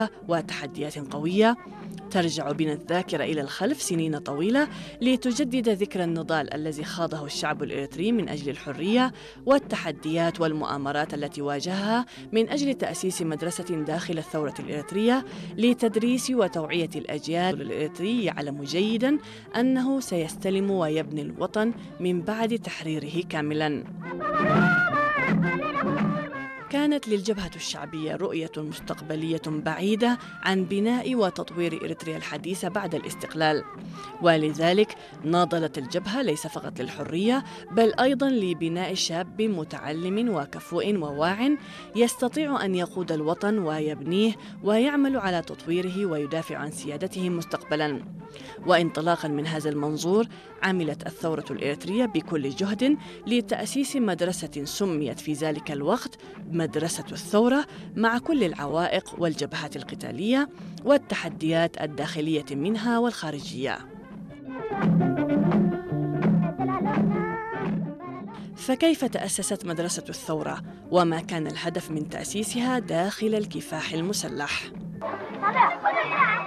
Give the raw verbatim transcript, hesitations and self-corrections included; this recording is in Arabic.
وتحديات قوية. ترجع بنا الذاكرة إلى الخلف سنين طويلة لتجدد ذكرى النضال الذي خاضه الشعب الإريتري من أجل الحرية، والتحديات والمؤامرات التي واجهها من أجل تأسيس مدرسة داخل الثورة الإريترية لتدريس وتوعية الأجيال. الإريتري يعلم جيداً أنه سيستلم ويبني الوطن من بعد تحريره كاملاً. كانت للجبهة الشعبية رؤية مستقبلية بعيدة عن بناء وتطوير إريتريا الحديثة بعد الاستقلال، ولذلك ناضلت الجبهة ليس فقط للحرية بل أيضاً لبناء شاب متعلم وكفؤ وواع يستطيع أن يقود الوطن ويبنيه ويعمل على تطويره ويدافع عن سيادته مستقبلاً. وانطلاقاً من هذا المنظور عملت الثورة الإريترية بكل جهد لتأسيس مدرسة سميت في ذلك الوقت مدرسة الثورة، مع كل العوائق والجبهات القتالية والتحديات الداخلية منها والخارجية. فكيف تأسست مدرسة الثورة؟ وما كان الهدف من تأسيسها داخل الكفاح المسلح؟